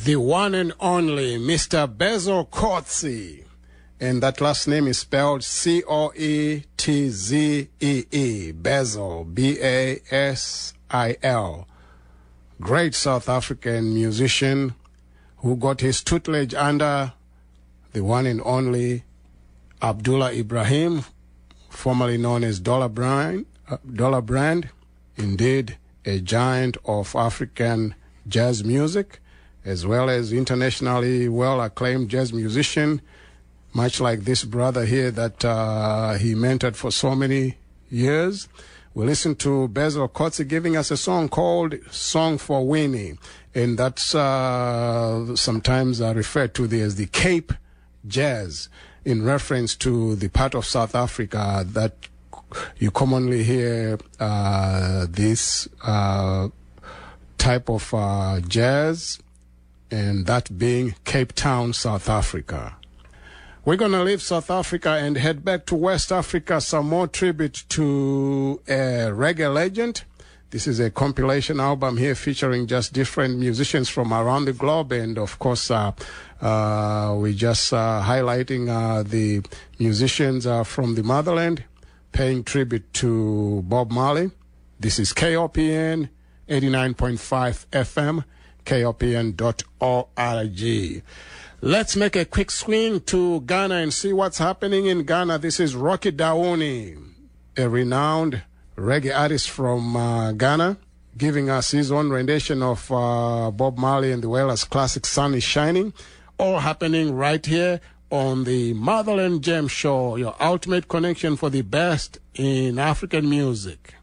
the one and only Mr. Bezel Coetzee. And that last name is spelled Coetzee, Bezel, Basil. Great South African musician who got his tutelage under the one and only Abdullah Ibrahim, formerly known as Dollar Brand. Indeed, a giant of African jazz music, as well as internationally well-acclaimed jazz musician, much like this brother here that he mentored for so many years. We listen to Bezel Coetzee giving us a song called Song for Winnie, and that's sometimes referred to as the Cape Jazz, in reference to the part of South Africa that you commonly hear this type of jazz, and that being Cape Town, South Africa. We're going to leave South Africa and head back to West Africa, some more tribute to a reggae legend. This is a compilation album here featuring just different musicians from around the globe, and of course we're just highlighting the musicians from the motherland, paying tribute to Bob Marley. This is KOPN 89.5 FM, KOPN.org. Let's make a quick swing to Ghana and see what's happening in Ghana. This is Rocky Dauni, a renowned reggae artist from Ghana, giving us his own rendition of Bob Marley and the Wailers' classic Sun is Shining, all happening right here on the Motherland Gem Show, your ultimate connection for the best in African music.